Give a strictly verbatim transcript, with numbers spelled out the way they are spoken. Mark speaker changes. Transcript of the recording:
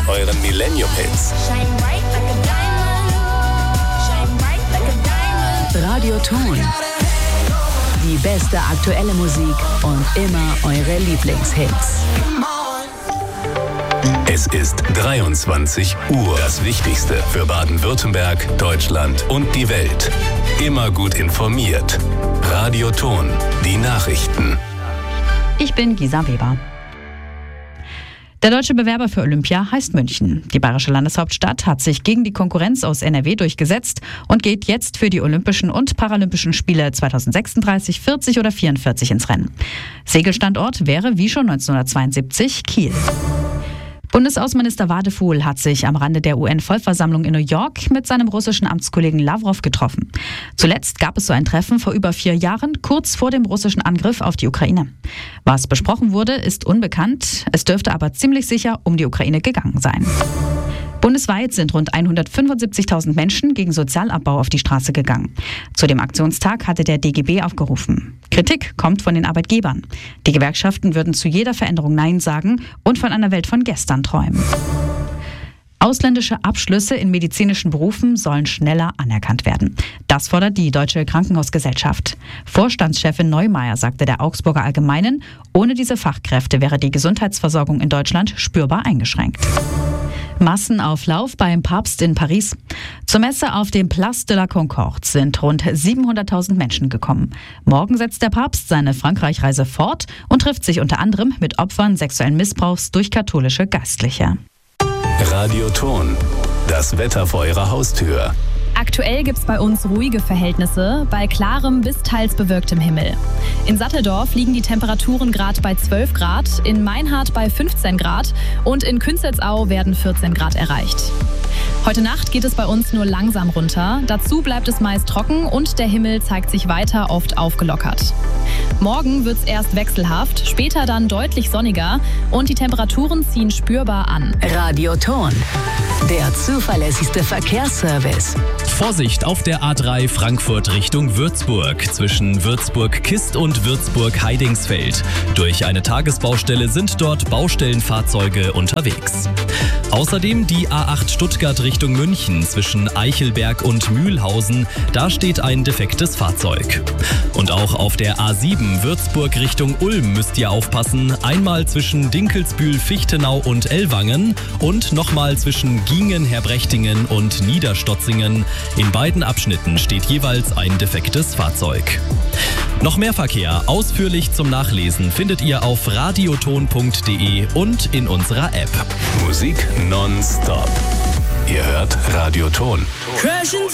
Speaker 1: euren Millennium-Hits.
Speaker 2: Radioton. Die beste aktuelle Musik und immer eure Lieblingshits.
Speaker 1: Es ist dreiundzwanzig Uhr. Das Wichtigste für Baden-Württemberg, Deutschland und die Welt. Immer gut informiert. Radioton. Die Nachrichten.
Speaker 3: Ich bin Gisa Weber. Der deutsche Bewerber für Olympia heißt München. Die bayerische Landeshauptstadt hat sich gegen die Konkurrenz aus N R W durchgesetzt und geht jetzt für die Olympischen und Paralympischen Spiele zweitausendsechsunddreißig, vierzig oder vierundvierzig ins Rennen. Segelstandort wäre wie schon neunzehnhundertzweiundsiebzig Kiel. Bundesaußenminister Wadefuhl hat sich am Rande der U N-Vollversammlung in New York mit seinem russischen Amtskollegen Lavrov getroffen. Zuletzt gab es so ein Treffen vor über vier Jahren, kurz vor dem russischen Angriff auf die Ukraine. Was besprochen wurde, ist unbekannt. Es dürfte aber ziemlich sicher um die Ukraine gegangen sein. Bundesweit sind rund hundertfünfundsiebzigtausend Menschen gegen Sozialabbau auf die Straße gegangen. Zu dem Aktionstag hatte der D G B aufgerufen. Kritik kommt von den Arbeitgebern. Die Gewerkschaften würden zu jeder Veränderung Nein sagen und von einer Welt von gestern träumen. Ausländische Abschlüsse in medizinischen Berufen sollen schneller anerkannt werden. Das fordert die Deutsche Krankenhausgesellschaft. Vorstandschefin Neumeier sagte der Augsburger Allgemeinen, ohne diese Fachkräfte wäre die Gesundheitsversorgung in Deutschland spürbar eingeschränkt. Massenauflauf beim Papst in Paris. Zur Messe auf dem Place de la Concorde sind rund siebenhunderttausend Menschen gekommen. Morgen setzt der Papst seine Frankreich-Reise fort und trifft sich unter anderem mit Opfern sexuellen Missbrauchs durch katholische Geistliche.
Speaker 1: Radioton. Das Wetter vor eurer Haustür.
Speaker 4: Aktuell gibt es bei uns ruhige Verhältnisse bei klarem bis teils bewölktem Himmel. In Satteldorf liegen die Temperaturen gerade bei zwölf Grad, in Meinhardt bei fünfzehn Grad und in Künzelsau werden vierzehn Grad erreicht. Heute Nacht geht es bei uns nur langsam runter. Dazu bleibt es meist trocken und der Himmel zeigt sich weiter oft aufgelockert. Morgen wird es erst wechselhaft, später dann deutlich sonniger und die Temperaturen ziehen spürbar an.
Speaker 2: Radioton. Der zuverlässigste Verkehrsservice.
Speaker 5: Vorsicht auf der A drei Frankfurt Richtung Würzburg zwischen Würzburg-Kist und Würzburg-Heidingsfeld. Durch eine Tagesbaustelle sind dort Baustellenfahrzeuge unterwegs. Außerdem die A acht Stuttgart Richtung München zwischen Eichelberg und Mühlhausen. Da steht ein defektes Fahrzeug. Und auch auf der A sieben Würzburg Richtung Ulm müsst ihr aufpassen. Einmal zwischen Dinkelsbühl, Fichtenau und Ellwangen und nochmal zwischen Giengen, Herbrechtingen und Niederstotzingen. In beiden Abschnitten steht jeweils ein defektes Fahrzeug. Noch mehr Verkehr ausführlich zum Nachlesen findet ihr auf radioton punkt de und in unserer App.
Speaker 1: Musik nonstop. Ihr hört Radioton.